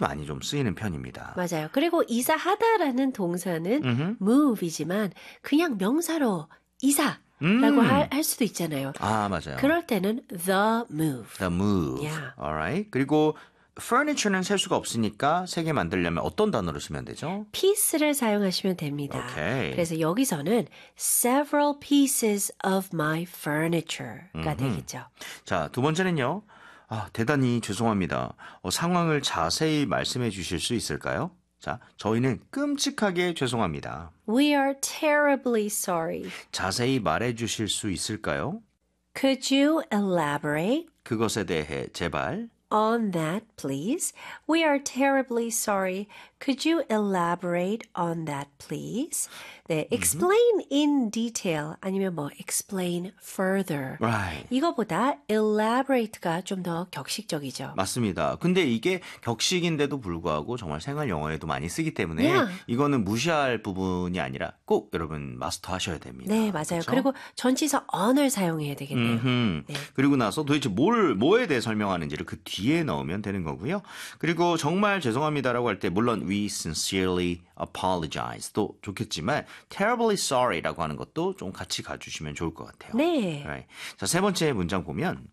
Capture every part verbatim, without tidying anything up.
특히 많이 좀 쓰이는 편입니다. 맞아요. 그리고 이사하다라는 동사는 음흠. move이지만 그냥 명사로 이사 음. 라고 할, 할 수도 있잖아요. 아, 맞아요. 그럴 때는 the move. The move. Yeah. Alright. 그리고 furniture는 셀 수가 없으니까 세 개 만들려면 어떤 단어를 쓰면 되죠? piece를 사용하시면 됩니다. Okay. 그래서 여기서는 several pieces of my furniture가 음흠. 되겠죠. 자, 두 번째는요. 아, 대단히 죄송합니다. 어, 상황을 자세히 말씀해 주실 수 있을까요? 자, 저희는 끔찍하게 죄송합니다. We are terribly sorry. 자세히 말해 주실 수 있을까요? Could you elaborate 그것에 대해 제발. on that, please? We are terribly sorry. Could you elaborate on that, please? 네, explain in detail 아니면 뭐 explain further. Right. 이거보다 elaborate가 좀 더 격식적이죠. 맞습니다. 근데 이게 격식인데도 불구하고 정말 생활 영어에도 많이 쓰기 때문에 Yeah. 이거는 무시할 부분이 아니라 꼭 여러분 마스터하셔야 됩니다. 네, 맞아요. 그렇죠? 그리고 전치사 on을 사용해야 되겠네요. 음흠. 네. 그리고 나서 도대체 뭘, 뭐에 대해 설명하는지를 그 뒤에 넣으면 되는 거고요. 그리고 정말 죄송합니다라고 할 때 물론 we sincerely apologize도 좋겠지만 terribly sorry라고 하는 것도 좀 같이 가주시면 좋을 것 같아요. 네. Right. 자, 세 번째 문장 보면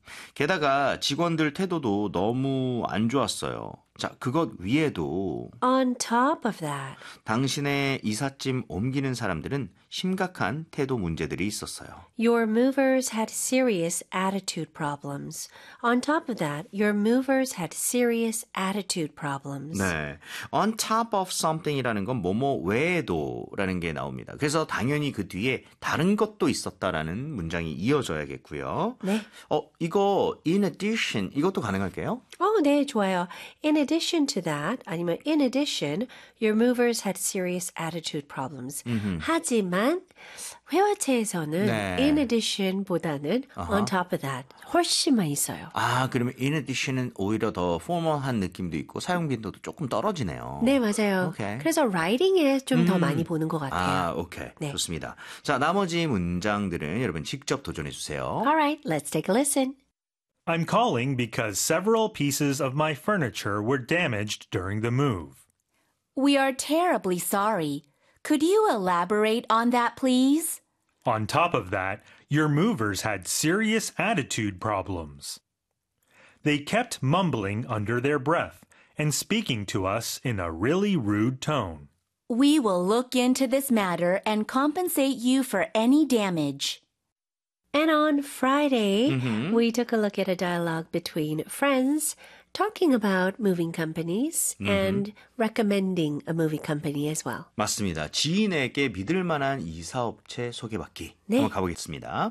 게다가 직원들 태도도 너무 안 좋았어요. 자, 그것 위에도 On top of that, 당신의 이삿짐 옮기는 사람들은 심각한 태도 문제들이 있었어요. your movers had serious attitude problems. On top of that, your movers had serious attitude problems. 네. On top of something이라는 건 뭐뭐 외에도라는 게 나옵니다. 그래서 당연히 그 뒤에 다른 것도 있었다라는 문장이 이어져야겠고요. 네. 어, 이거 in addition 이것도 가능할까요? 어, 네, 좋아요. In addition to that, 아니면 in addition, your movers had serious attitude problems. 하지만 회화체에서는 네. in addition보다는 on top of that 훨씬만 있어요. 아, 그러면 in addition은 오히려 더 포멀한 느낌도 있고 사용 빈도도 조금 떨어지네요. 네, 맞아요. 오케이. 그래서 라이팅에 좀 더 많이 보는 것 같아요. 아, 오케이. 네. 좋습니다. 자, 나머지 문장들은 여러분 직접 도전해 주세요. Alright, let's take a listen. I'm calling because several pieces of my furniture were damaged during the move. We are terribly sorry. Could you elaborate on that, please? On top of that, your movers had serious attitude problems. They kept mumbling under their breath and speaking to us in a really rude tone. We will look into this matter and compensate you for any damage. And on Friday, we took a look at a dialogue between friends talking about moving companies and recommending a movie company as well. 맞습니다. 지인에게 믿을 만한 이사업체 소개받기. 네. 한번 가보겠습니다.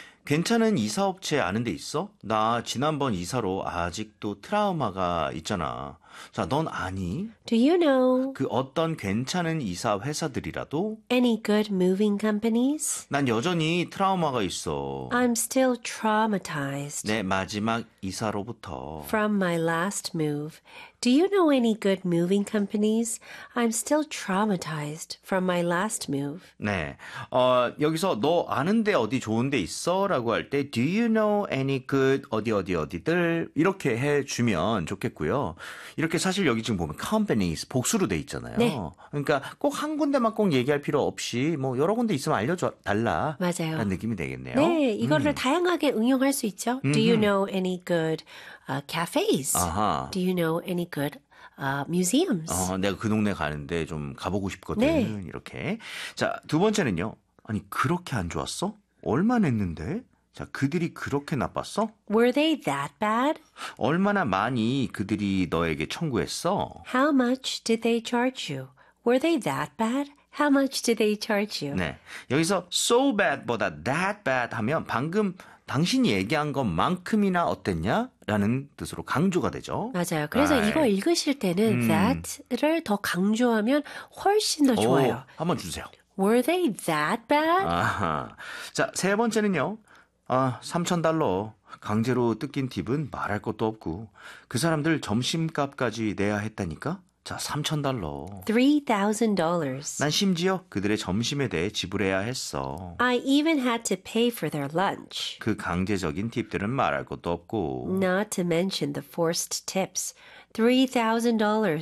괜찮은 이사업체 아는 데 있어? 나 지난번 이사로 아직도 트라우마가 있잖아. 자, 넌 아니? Do you know 그 어떤 괜찮은 이사 회사들이라도 any good moving companies? 난 여전히 트라우마가 있어. I'm still traumatized 내 마지막 이사로부터. from my last move. Do you know any good moving companies? I'm still traumatized from my last move. 네. 어, 여기서 너 아는데 어디 좋은 데 있어? 라고 할 때 Do you know any good 어디 어디 어디들 이렇게 해주면 좋겠고요. 이렇게 사실 여기 지금 보면 companies 복수로 돼 있잖아요. 네. 그러니까 꼭 한 군데만 꼭 얘기할 필요 없이 뭐 여러 군데 있으면 알려줘 달라. 맞아요. 라는 느낌이 되겠네요. 네, 이거를 다양하게 응용할 수 있죠. Do you know any good uh, cafes? 아하. Do you know any good uh, museums? 어, 내가 그 동네 가는데 좀 가보고 싶거든. 네. 이렇게. 자, 두 번째는요. 아니, 그렇게 안 좋았어? 얼마 냈는데? 자, 그들이 그렇게 나빴어? Were they that bad? 얼마나 많이 그들이 너에게 청구했어? How much did they charge you? Were they that bad? How much did they charge you? 네. 여기서 so bad보다 that bad 하면 방금 당신이 얘기한 것만큼이나 어땠냐? 라는 뜻으로 강조가 되죠. 맞아요. 그래서 Right. 이거 읽으실 때는 that를 더 강조하면 훨씬 더 좋아요. 오, 한번 주세요. Were they that bad? 아하. 자, 세 번째는요. 아, 삼천 달러. 강제로 뜯긴 팁은 말할 것도 없고 그 사람들 점심값까지 내야 했다니까? 자, 삼천 달러. three thousand dollars. 난 심지어 그들의 점심에 대해 지불해야 했어. I even had to pay for their lunch. 그 강제적인 팁들은 말할 것도 없고 Not to mention the forced tips. three thousand dollars